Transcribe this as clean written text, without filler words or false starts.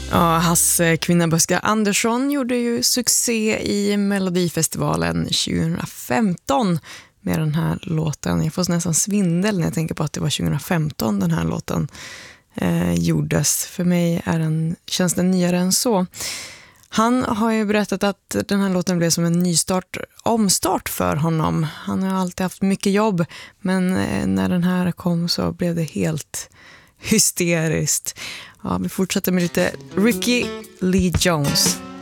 Ja, Hasse Kvinnaböska Andersson gjorde ju succé i Melodifestivalen 2015 med den här låten. Jag får nästan svindel när jag tänker på att det var 2015 den här låten gjordes. För mig känns den nyare än så. Han har ju berättat att den här låten blev som en omstart för honom. Han har alltid haft mycket jobb, men när den här kom så blev det helt hysteriskt. Ja, vi fortsätter med lite Ricky Lee Jones.